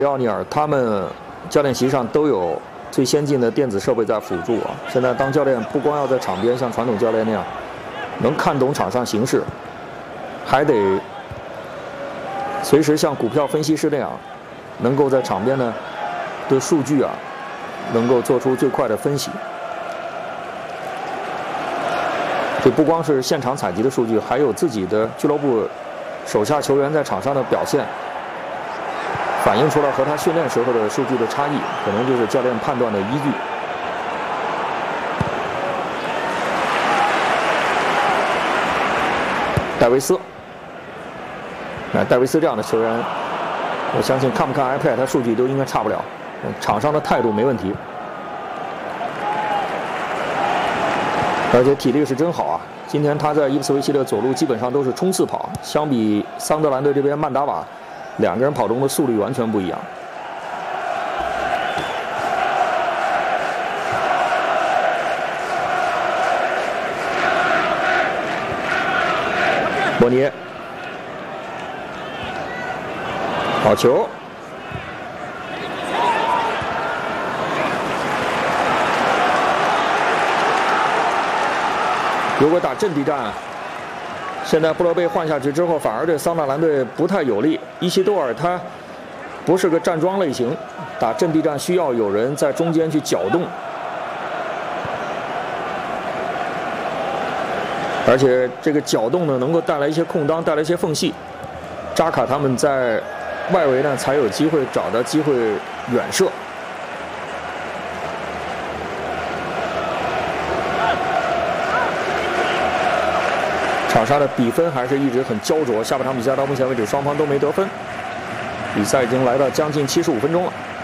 奥尼尔他们教练席上都有最先进的电子设备在辅助啊。现在当教练不光要在场边像传统教练那样能看懂场上形势，还得随时像股票分析师那样，能够在场边呢对数据啊能够做出最快的分析。这不光是现场采集的数据，还有自己的俱乐部手下球员在场上的表现。 反映出来和他训练时候的数据的差异，可能就是教练判断的依据。戴维斯，戴维斯这样的球员，我相信看不看 iPad， 他数据都应该差不了，场上的态度没问题，而且体力是真好啊！今天他在伊普斯维奇的左路基本上都是冲刺跑，相比桑德兰队这边曼达瓦。 两个人跑动的速率完全不一样。莫尼，好球！如果打阵地战。 现在布洛贝换下去之后，反而对桑德兰队不太有利。伊西多尔他不是个站桩类型，打阵地战需要有人在中间去搅动，而且这个搅动呢，能够带来一些空当，带来一些缝隙。扎卡他们在外围呢，才有机会找到机会远射。 场上的比分还是一直很焦灼，下半场比赛到目前为止双方都没得分，比赛已经来到将近75分钟了。